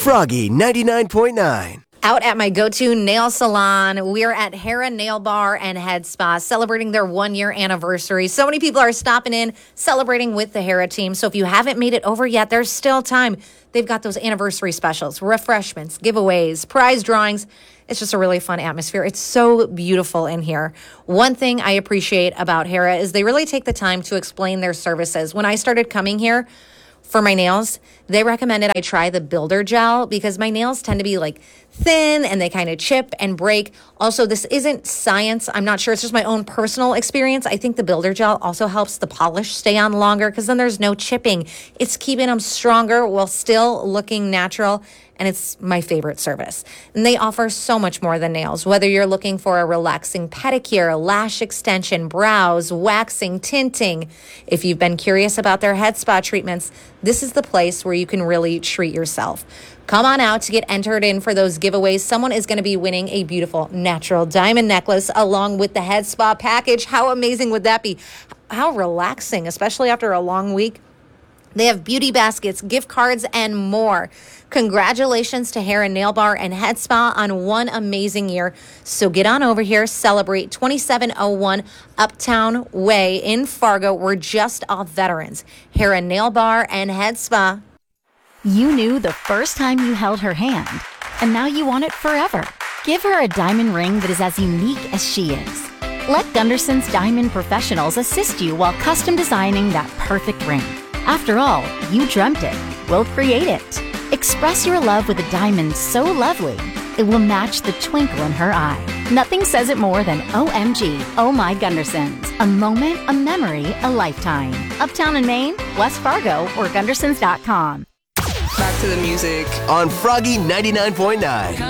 Froggy 99.9. Out at my go-to nail salon, we're at Hera Nail Bar and Head Spa celebrating their 1-year anniversary. So many people are stopping in, celebrating with the Hera team. So if you haven't made it over yet, there's still time. They've got those anniversary specials, refreshments, giveaways, prize drawings. It's just a really fun atmosphere. It's so beautiful in here. One thing I appreciate about Hera is they really take the time to explain their services. When I started coming here for my nails, they recommended I try the builder gel because my nails tend to be like thin and they kind of chip and break. Also, this isn't science. I'm not sure. It's just my own personal experience. I think the builder gel also helps the polish stay on longer because then there's no chipping. It's keeping them stronger while still looking natural. And it's my favorite service. And they offer so much more than nails. Whether you're looking for a relaxing pedicure, lash extension, brows, waxing, tinting. If you've been curious about their head spa treatments, this is the place where you can really treat yourself. Come on out to get entered in for those giveaways. Someone is going to be winning a beautiful natural diamond necklace along with the head spa package. How amazing would that be? How relaxing, especially after a long week. They have beauty baskets, gift cards, and more. Congratulations to Hera Nail Bar and Head Spa on one amazing year. So get on over here, celebrate 2701 Uptown Way in Fargo. We're just off Veterans. Hera Nail Bar and Head Spa. You knew the first time you held her hand, and now you want it forever. Give her a diamond ring that is as unique as she is. Let Gunderson's Diamond Professionals assist you while custom designing that perfect ring. After all, you dreamt it. We'll create it. Express your love with a diamond so lovely, it will match the twinkle in her eye. Nothing says it more than OMG, Oh My Gundersons. A moment, a memory, a lifetime. Uptown in Maine, West Fargo, or Gundersons.com. Back to the music. On Froggy 99.9.